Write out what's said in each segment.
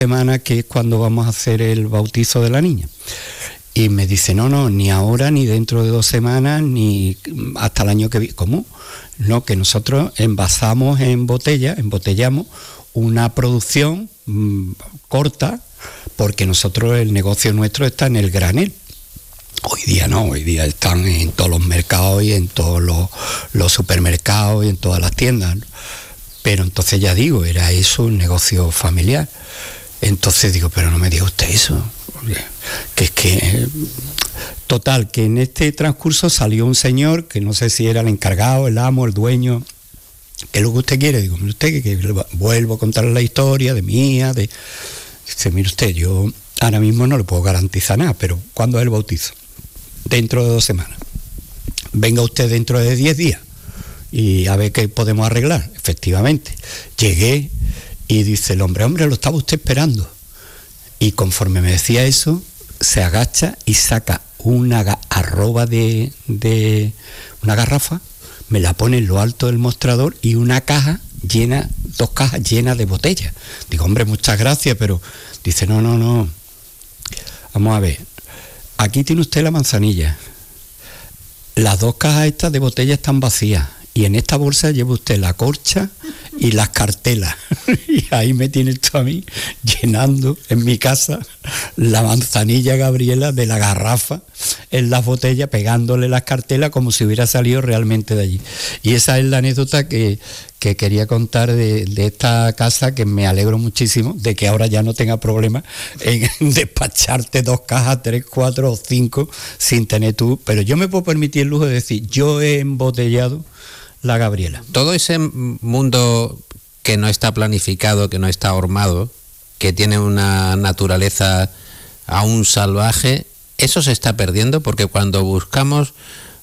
semana, que es cuando vamos a hacer el bautizo de la niña. Y me dice, no, ni ahora, ni dentro de 2 semanas, ni hasta el año que viene. ¿Cómo? No, que nosotros emballamos embotellamos una producción corta, porque nosotros, el negocio nuestro está en el granel. Hoy día no, hoy día están en todos los mercados y en todos los supermercados y en todas las tiendas, ¿no? Pero entonces ya digo, era eso un negocio familiar. Entonces digo, pero no me diga usted eso, que es que... Total, que en este transcurso salió un señor, que no sé si era el encargado, el amo, el dueño, ¿qué es lo que usted quiere? Digo, mire usted, que vuelvo a contarle la historia de mía, de... Dice, mire usted, yo ahora mismo no le puedo garantizar nada, pero ¿cuándo es el bautizo? Dentro de 2 semanas. Venga usted dentro de 10 días y a ver qué podemos arreglar. Efectivamente, llegué y dice el hombre, lo estaba usted esperando. Y conforme me decía eso, se agacha y saca una arroba de una garrafa, me la pone en lo alto del mostrador y una caja llena, 2 cajas llenas de botellas. Digo, hombre, muchas gracias, pero dice, no, vamos a ver, aquí tiene usted la manzanilla, las 2 cajas estas de botellas están vacías y en esta bolsa lleva usted la corcha y las cartelas. Y ahí me tiene esto a mí llenando en mi casa la manzanilla Gabriela de la garrafa en las botellas, pegándole las cartelas como si hubiera salido realmente de allí. Y esa es la anécdota que quería contar de esta casa, que me alegro muchísimo de que ahora ya no tenga problema en despacharte 2 cajas, 3, 4 o 5 sin tener tú. Pero yo me puedo permitir el lujo de decir, yo he embotellado la Gabriela. Todo ese mundo que no está planificado, que no está hormado, que tiene una naturaleza aún salvaje, eso se está perdiendo, porque cuando buscamos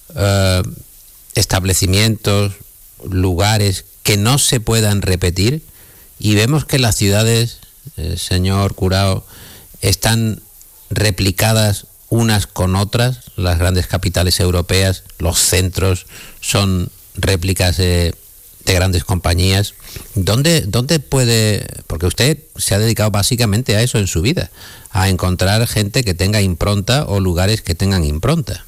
establecimientos, lugares que no se puedan repetir, y vemos que las ciudades, señor Curao, están replicadas unas con otras, las grandes capitales europeas, los centros son réplicas de grandes compañías. ¿Dónde puede...? Porque usted se ha dedicado básicamente a eso en su vida, a encontrar gente que tenga impronta o lugares que tengan impronta.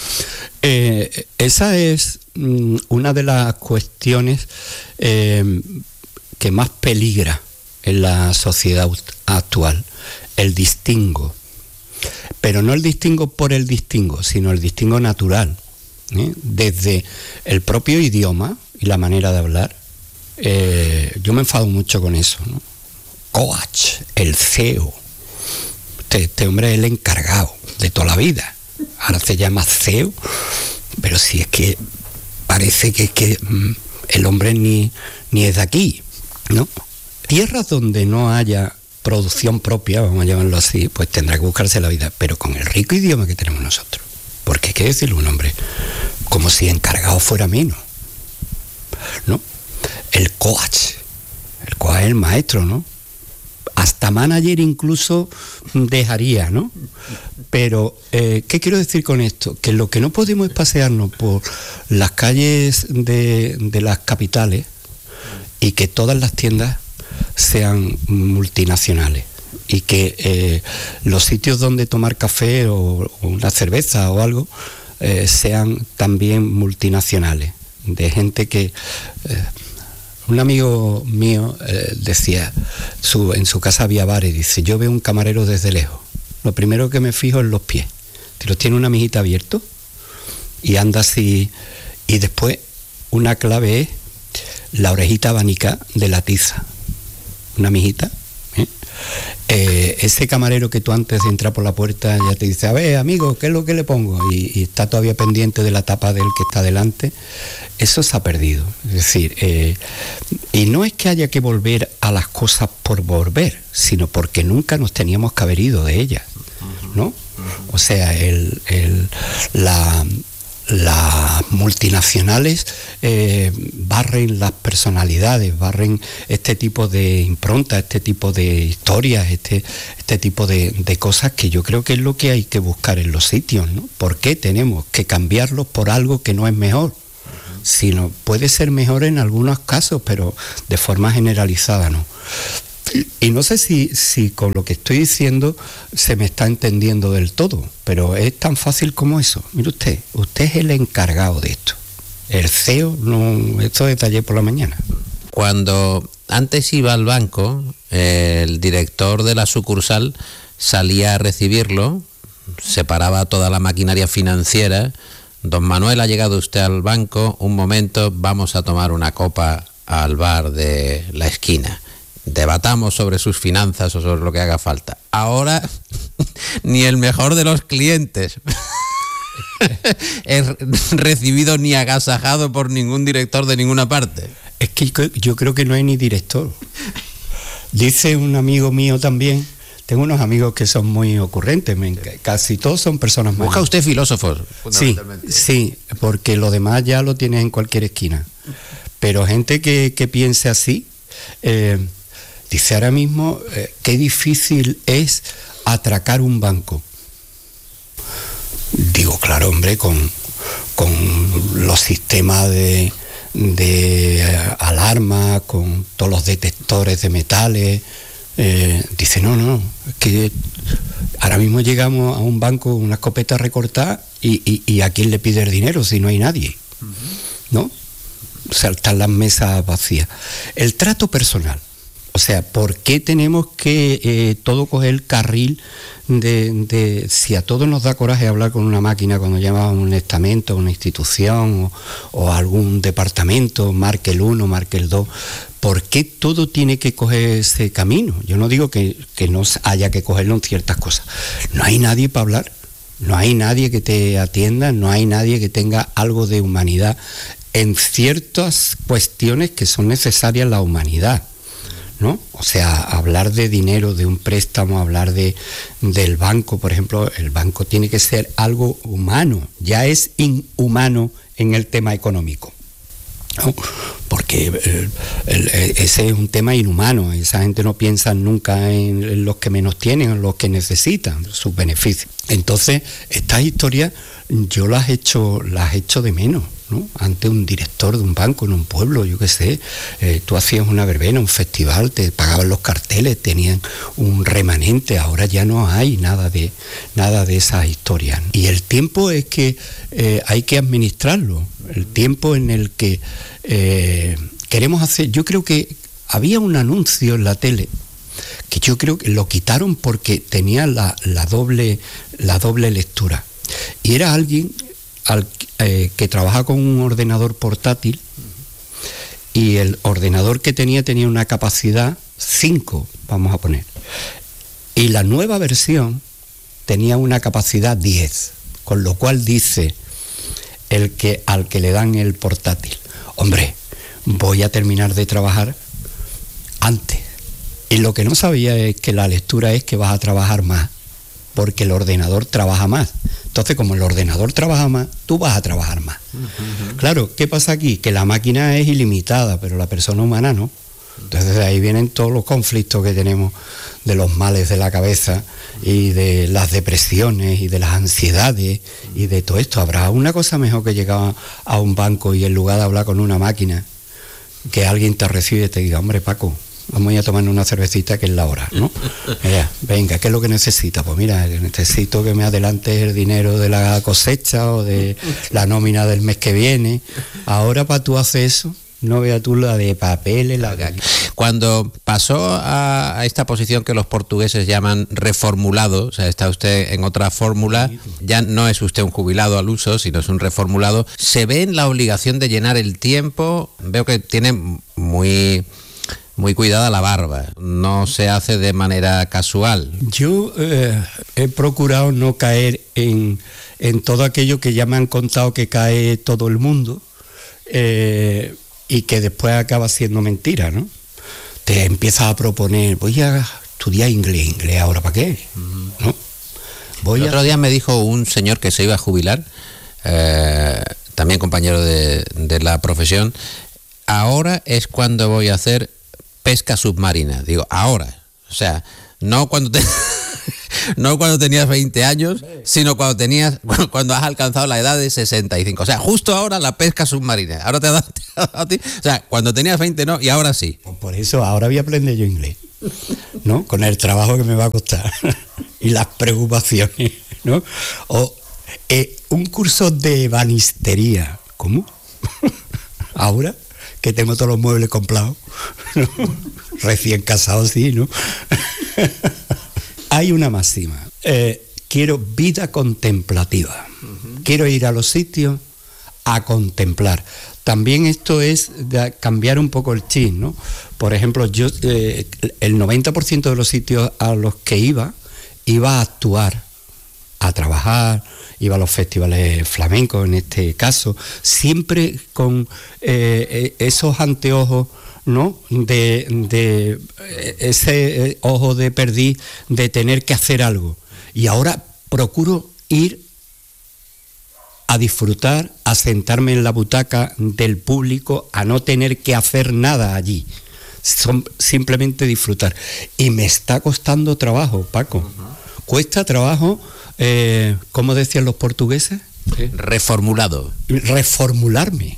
Esa es una de las cuestiones que más peligra en la sociedad actual, el distingo. Pero no el distingo por el distingo, sino el distingo natural. Desde el propio idioma y la manera de hablar, yo me enfado mucho con eso, ¿no? Coach, el CEO, este hombre es el encargado de toda la vida, ahora se llama CEO, pero si es que parece que el hombre ni es de aquí, ¿no? Tierras donde no haya producción propia, vamos a llamarlo así, pues tendrá que buscarse la vida, pero con el rico idioma que tenemos nosotros. Porque hay que decirle a un hombre, como si encargado fuera menos, ¿no? El coach es el maestro, ¿no? Hasta manager incluso dejaría, ¿no? Pero, ¿qué quiero decir con esto? Que lo que no podemos es pasearnos por las calles de las capitales y que todas las tiendas sean multinacionales. Y que los sitios donde tomar café o una cerveza o algo sean también multinacionales, de gente que... un amigo mío decía, en su casa había bares, dice, yo veo un camarero desde lejos, lo primero que me fijo es los pies, si los tiene una mijita abierto y anda así, y después una clave es la orejita abanica de la tiza, una mijita. Ese camarero que tú antes de entrar por la puerta ya te dice, a ver amigo, ¿qué es lo que le pongo? Y está todavía pendiente de la tapa del que está delante. Eso se ha perdido. Es decir, y no es que haya que volver a las cosas por volver, sino porque nunca nos teníamos que haber ido de ellas, ¿no? O sea, las multinacionales barren las personalidades, barren este tipo de impronta, este tipo de historias, este tipo de cosas, que yo creo que es lo que hay que buscar en los sitios, ¿no? ¿Por qué tenemos que cambiarlos por algo que no es mejor? Sino puede ser mejor en algunos casos, pero de forma generalizada no. Y no sé si con lo que estoy diciendo se me está entendiendo del todo, pero es tan fácil como eso. Mire usted es el encargado de esto. El CEO, no, esto es de ayer por la mañana. Cuando antes iba al banco, el director de la sucursal salía a recibirlo, separaba toda la maquinaria financiera. Don Manuel, ha llegado usted al banco, un momento, vamos a tomar una copa al bar de la esquina. Debatamos sobre sus finanzas o sobre lo que haga falta. Ahora, ni el mejor de los clientes es recibido ni agasajado por ningún director de ninguna parte. Es que yo creo que no hay ni director. Dice un amigo mío también, tengo unos amigos que son muy ocurrentes, casi todos son personas mayores. ¿Busca usted filósofos? Sí, porque lo demás ya lo tienes en cualquier esquina. Pero gente que piense así, dice ahora mismo, qué difícil es atracar un banco. Digo, claro, hombre, con los sistemas de alarma, con todos los detectores de metales. Dice, no, es que ahora mismo llegamos a un banco, una escopeta recortada, y ¿a quién le pide el dinero si no hay nadie? ¿No? O sea, están las mesas vacías. El trato personal. O sea, ¿por qué tenemos que todo coger el carril de si a todos nos da coraje hablar con una máquina cuando llama a un estamento, una institución o algún departamento, marque el 1, marque el 2? ¿Por qué todo tiene que coger ese camino? Yo no digo que no haya que cogerlo en ciertas cosas. No hay nadie para hablar, no hay nadie que te atienda, no hay nadie que tenga algo de humanidad en ciertas cuestiones que son necesarias en la humanidad, ¿no? O sea, hablar de dinero, de un préstamo, hablar del banco, por ejemplo, el banco tiene que ser algo humano, ya es inhumano en el tema económico, ¿no? Porque ese es un tema inhumano, esa gente no piensa nunca en los que menos tienen, en los que necesitan sus beneficios. Entonces, estas historias yo las echo de menos, ¿no? Ante un director de un banco en un pueblo, yo qué sé, tú hacías una verbena, un festival, te pagaban los carteles, tenían un remanente, ahora ya no hay nada de esas historias. Y el tiempo es que hay que administrarlo, el tiempo en el que queremos hacer. Yo creo que había un anuncio en la tele que yo creo que lo quitaron porque tenía la doble lectura, y era alguien que trabaja con un ordenador portátil, y el ordenador que tenía una capacidad 5, vamos a poner, y la nueva versión tenía una capacidad 10, con lo cual dice al que le dan el portátil, hombre, voy a terminar de trabajar antes. Y lo que no sabía es que la lectura es que vas a trabajar más, porque el ordenador trabaja más. Entonces, como el ordenador trabaja más, tú vas a trabajar más. Uh-huh. Claro, ¿qué pasa aquí? Que la máquina es ilimitada, pero la persona humana no. Entonces, de ahí vienen todos los conflictos que tenemos de los males de la cabeza y de las depresiones y de las ansiedades y de todo esto. ¿Habrá una cosa mejor que llegar a un banco y en lugar de hablar con una máquina, que alguien te recibe y te diga, hombre, Paco, vamos a ir a tomar una cervecita, que es la hora, ¿no? Venga, ¿qué es lo que necesita? Pues mira, necesito que me adelantes el dinero de la cosecha o de la nómina del mes que viene. Ahora, para tú hacer eso, no veas tú la de papeles, Cuando pasó a esta posición que los portugueses llaman reformulado, o sea, está usted en otra fórmula, ya no es usted un jubilado al uso, sino es un reformulado, ¿se ve en la obligación de llenar el tiempo? Veo que tiene muy cuidada la barba, no se hace de manera casual. Yo he procurado no caer en todo aquello que ya me han contado que cae todo el mundo, y que después acaba siendo mentira, ¿no? Te empiezas a proponer, voy a estudiar inglés ahora, ¿para qué? ¿No? El otro día me dijo un señor que se iba a jubilar, también compañero de la profesión, ahora es cuando voy a hacer pesca submarina. Digo, ahora, o sea, no cuando tenías 20 años, sino cuando has alcanzado la edad de 65. O sea, justo ahora la pesca submarina. Ahora te ha dado a ti. O sea, cuando tenías 20 no, y ahora sí. Pues por eso ahora voy a aprender yo inglés. ¿no? Con el trabajo que me va a costar y las preocupaciones, ¿no? O un curso de ebanistería. ¿Cómo? Ahora que tengo todos los muebles comprados, ¿no? Recién casado, sí, ¿no? Hay una máxima. Quiero vida contemplativa. Quiero ir a los sitios a contemplar. También esto es cambiar un poco el chip, ¿no? Por ejemplo, yo el 90% de los sitios a los que iba a actuar, a trabajar, iba a los festivales flamencos en este caso, siempre con esos anteojos, ¿no? De ese ojo de perdiz de tener que hacer algo. Y ahora procuro ir a disfrutar, a sentarme en la butaca del público, a no tener que hacer nada allí. Simplemente disfrutar. Y me está costando trabajo, Paco. Cuesta trabajo, ¿cómo decían los portugueses? Reformulado. Reformularme.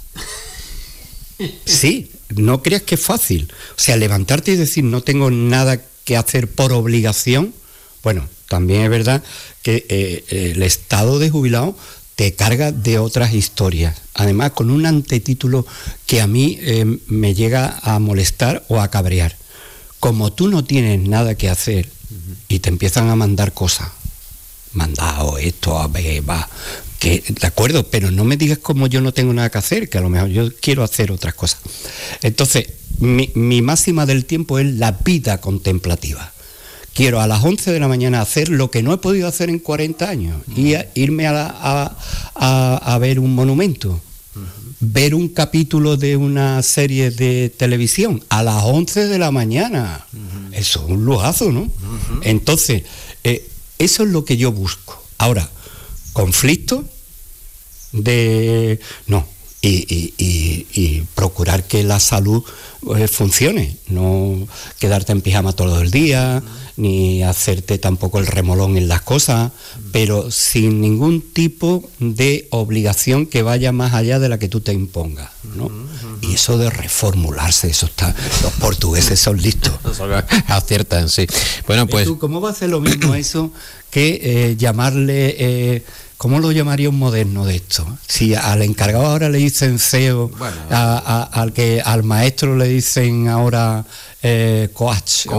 Sí, no creas que es fácil. O sea, levantarte y decir no tengo nada que hacer por obligación. Bueno, también es verdad que el estado de jubilado te carga de otras historias, además con un antetítulo que a mí me llega a molestar o a cabrear. Como tú no tienes nada que hacer y te empiezan a mandar cosas, mandado esto, a ver, va, que de acuerdo, pero no me digas como yo no tengo nada que hacer, que a lo mejor yo quiero hacer otras cosas. Entonces, mi máxima del tiempo es la vida contemplativa. Quiero a las 11 de la mañana hacer lo que no he podido hacer en 40 años, y irme a ver un monumento, ver un capítulo de una serie de televisión a las 11 de la mañana. Eso es un lujazo, ¿no? Entonces, eso es lo que yo busco. Ahora, conflicto de... No. Y procurar que la salud funcione, no quedarte en pijama todo el día, ni hacerte tampoco el remolón en las cosas, pero sin ningún tipo de obligación que vaya más allá de la que tú te impongas, ¿no? Y eso de reformularse, eso está, los portugueses son listos. Aciertan, sí. Bueno, pues... ¿Tú cómo va a ser lo mismo eso que llamarle... ¿Cómo lo llamaría un moderno de esto? Si al encargado ahora le dicen CEO, bueno, al maestro le dicen ahora coach,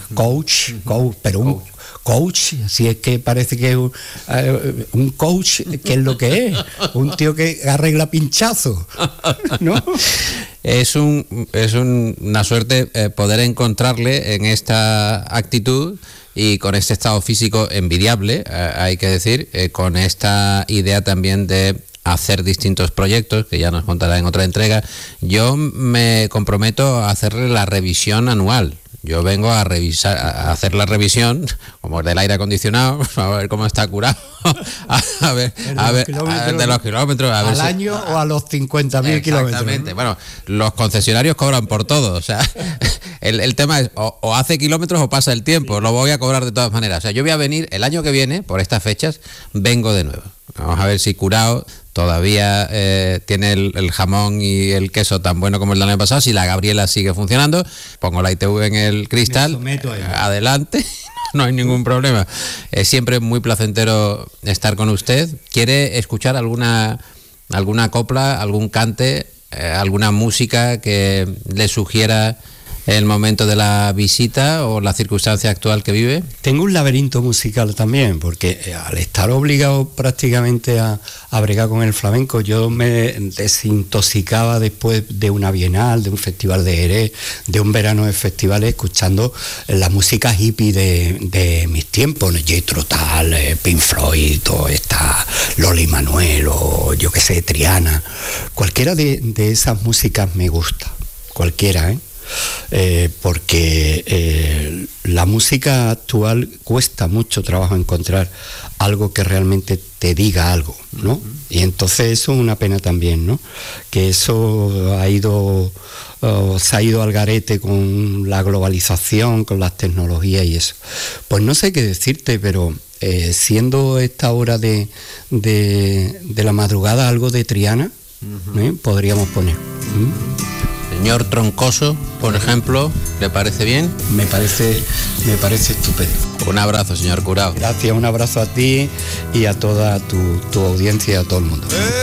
pero un coach, si es que parece que es un coach, ¿qué es lo que es? Un tío que arregla pinchazos, ¿no? Es una suerte poder encontrarle en esta actitud y con este estado físico envidiable, hay que decir, con esta idea también de hacer distintos proyectos, que ya nos contará en otra entrega. Yo me comprometo a hacerle la revisión anual. Yo vengo a revisar, a hacer la revisión, como el del aire acondicionado, a ver cómo está curado, a ver de los kilómetros, a ver al año o a los 50.000 kilómetros. Exactamente. Bueno, los concesionarios cobran por todo, o sea, el tema es o hace kilómetros o pasa el tiempo, lo voy a cobrar de todas maneras. O sea, yo voy a venir el año que viene, por estas fechas, vengo de nuevo. Vamos a ver si curado todavía tiene el jamón y el queso tan bueno como el del año pasado. Si la Gabriela sigue funcionando, pongo la ITV en el cristal, adelante, no hay ningún problema. Es siempre muy placentero estar con usted. ¿Quiere escuchar alguna copla, algún cante, alguna música que le sugiera el momento de la visita o la circunstancia actual que vive? Tengo un laberinto musical también, porque al estar obligado prácticamente a bregar con el flamenco, yo me desintoxicaba después de una bienal, de un festival de Jerez, de un verano de festivales, escuchando la música hippie de mis tiempos, Jethro Tull, Pink Floyd, todo esta, Loli Manuel o yo qué sé, Triana. Cualquiera de esas músicas me gusta, cualquiera, porque la música actual cuesta mucho trabajo encontrar algo que realmente te diga algo, ¿no? Y entonces eso es una pena también, ¿no? Que eso se ha ido al garete con la globalización, con las tecnologías y eso. Pues no sé qué decirte, pero siendo esta hora de la madrugada algo de Triana, podríamos poner. señor Troncoso, por ejemplo, ¿le parece bien? Me parece estupendo. Un abrazo, señor Curao. Gracias, un abrazo a ti y a toda tu audiencia y a todo el mundo.